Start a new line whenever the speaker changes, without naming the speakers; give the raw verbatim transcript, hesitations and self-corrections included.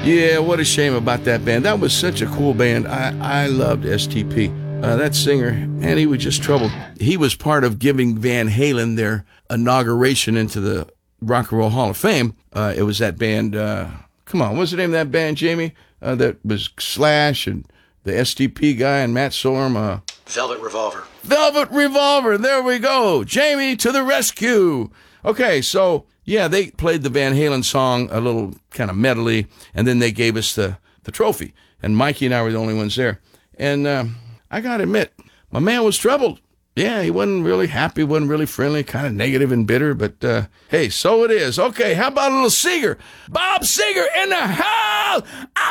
Yeah, what a shame about that band. That was such a cool band. I, I loved S T P. Uh, that singer, and he was just troubled. He was part of giving Van Halen their inauguration into the Rock and Roll Hall of Fame. Uh, it was that band, uh, come on, what's the name of that band, Jamie? Uh, that was Slash and the S T P guy and Matt Sorum. Uh,
Velvet Revolver.
Velvet Revolver, there we go. Jamie to the rescue. Okay, so, yeah, they played the Van Halen song, a little kind of medley, and then they gave us the, the trophy. And Mikey and I were the only ones there. And uh, I got to admit, my man was troubled. Yeah, he wasn't really happy, wasn't really friendly, kind of negative and bitter, but uh, hey, so it is. Okay, how about a little Seeger? Bob Seger in the house! I'm